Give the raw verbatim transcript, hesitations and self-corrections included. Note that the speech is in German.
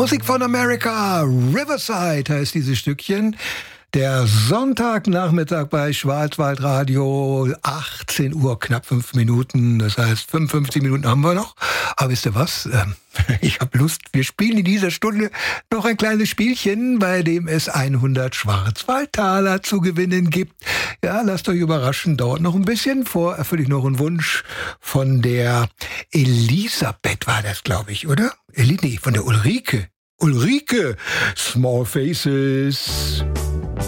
Musik von America, Riverside heißt dieses Stückchen. Der Sonntagnachmittag bei Schwarzwaldradio, achtzehn Uhr, knapp fünf Minuten, das heißt fünfundfünfzig Minuten haben wir noch. Aber wisst ihr was, ähm, ich habe Lust, wir spielen in dieser Stunde noch ein kleines Spielchen, bei dem es hundert Schwarzwaldtaler zu gewinnen gibt. Ja, lasst euch überraschen, dauert noch ein bisschen. Vor erfülle ich noch einen Wunsch von der Elisabeth, war das, glaube ich, oder? Eli, nee, von der Ulrike. Ulrike, Small Faces.